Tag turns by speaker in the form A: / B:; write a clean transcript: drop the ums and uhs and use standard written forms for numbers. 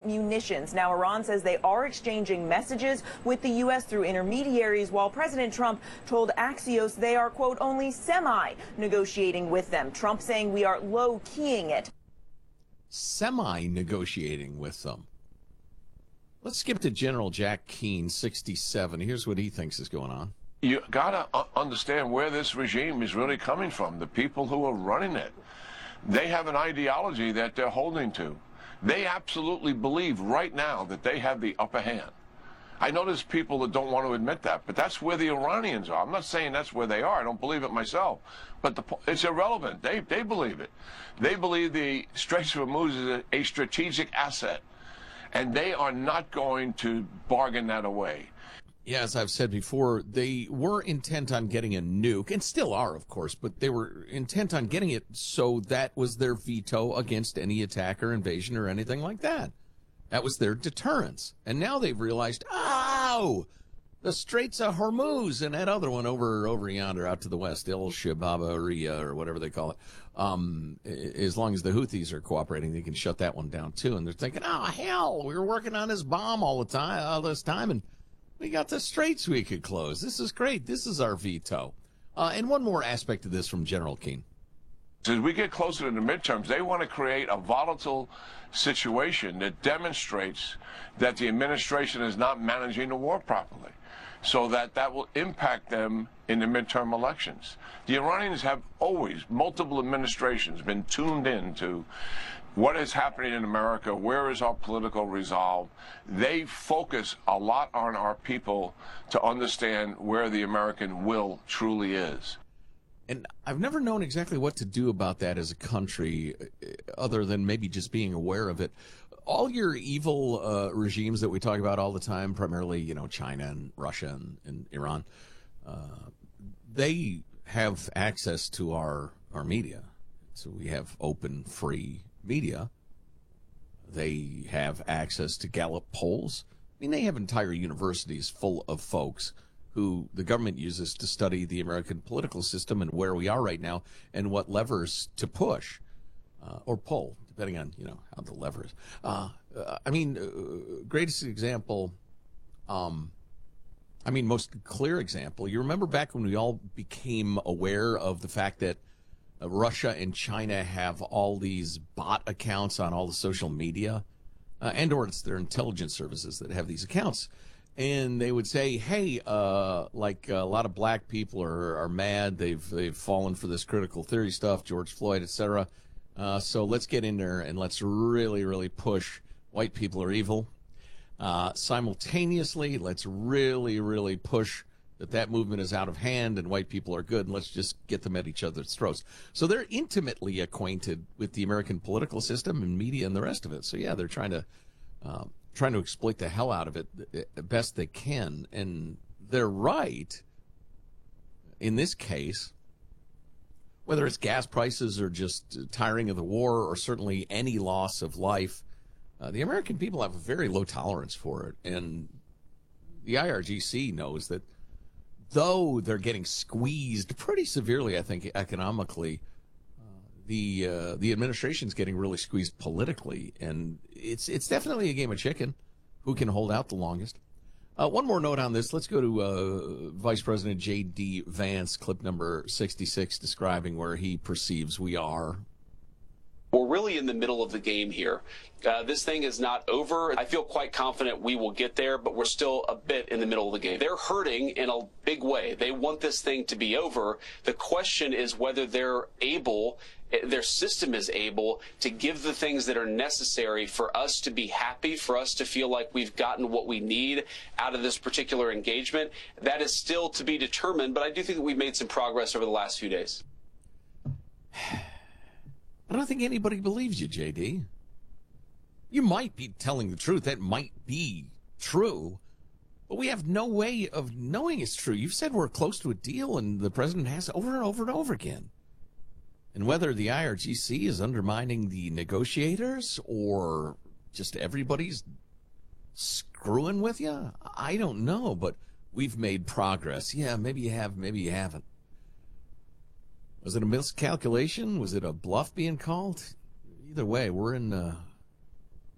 A: munitions. Now, Iran says they are exchanging messages with the U.S. through intermediaries, while President Trump told Axios they are, quote, only semi-negotiating with them. Trump saying we are low-keying it.
B: Semi-negotiating with them. Let's skip to General Jack Keane, 67. Here's what he thinks is going on.
C: You got to understand where this regime is really coming from, the people who are running it. They have an ideology that they're holding to. They absolutely believe right now that they have the upper hand. I know there's people that don't want to admit that, but that's where the Iranians are. I'm not saying that's where they are. I don't believe it myself. But it's irrelevant. They believe it. They believe the Straits of Hormuz is a strategic asset, and they are not going to bargain that away.
B: Yeah, as I've said before, they were intent on getting a nuke, and still are, of course, but they were intent on getting it, so that was their veto against any attack or invasion or anything like that. That was their deterrence. And now they've realized, oh, the Straits of Hormuz and that other one over yonder out to the west, El Shababariya or whatever they call it. As long as the Houthis are cooperating, they can shut that one down too. And they're thinking, oh, hell, we were working on this bomb all this time, and we got the Straits we could close. This is great. This is our veto. And one more aspect of this from General Keane.
C: As we get closer to the midterms, they want to create a volatile situation that demonstrates that the administration is not managing the war properly, so that will impact them in the midterm elections. The Iranians have always, multiple administrations, been tuned in to what is happening in America, where is our political resolve. They focus a lot on our people to understand where the American will truly is.
B: And I've never known exactly what to do about that as a country, other than maybe just being aware of it. All your evil regimes that we talk about all the time, primarily, China and Russia and Iran, they have access to our media. So we have open, free media. They have access to Gallup polls. I mean, they have entire universities full of folks who the government uses to study the American political system and where we are right now and what levers to push or pull, depending on, how the lever is. Greatest example, most clear example, you remember back when we all became aware of the fact that Russia and China have all these bot accounts on all the social media, or it's their intelligence services that have these accounts. And they would say, hey, like a lot of black people are mad. They've fallen for this critical theory stuff, George Floyd, etc. So let's get in there and let's really, really push white people are evil. Simultaneously, let's really, really push that movement is out of hand and white people are good, and let's just get them at each other's throats. So they're intimately acquainted with the American political system and media and the rest of it. So, yeah, they're trying to exploit the hell out of it best they can. And they're right in this case, whether it's gas prices or just tiring of the war or certainly any loss of life. The American people have a very low tolerance for it. And the IRGC knows that though they're getting squeezed pretty severely, I think, economically, the administration's getting really squeezed politically, and it's definitely a game of chicken. Who can hold out the longest? One more note on this. Let's go to Vice President J.D. Vance, clip number 66, describing where he perceives we are.
D: We're really in the middle of the game here. This thing is not over. I feel quite confident we will get there, but we're still a bit in the middle of the game. They're hurting in a big way. They want this thing to be over. The question is whether they're able, their system is able to give the things that are necessary for us to be happy, for us to feel like we've gotten what we need out of this particular engagement. That is still to be determined, but I do think that we've made some progress over the last few days.
B: I don't think anybody believes you, JD. You might be telling the truth. That might be true. But we have no way of knowing it's true. You've said we're close to a deal, and the president has over and over and over again. And whether the IRGC is undermining the negotiators or just everybody's screwing with you, I don't know. But we've made progress. Yeah, maybe you have, maybe you haven't. Was it a miscalculation? Was it a bluff being called? Either way, we're in